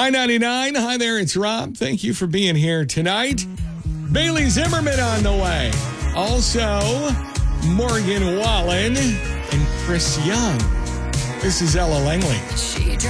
I-99. Hi there, it's Rob. Thank you for being here tonight. Bailey Zimmerman on the way. Also, Morgan Wallen and Chris Young. This is Ella Langley.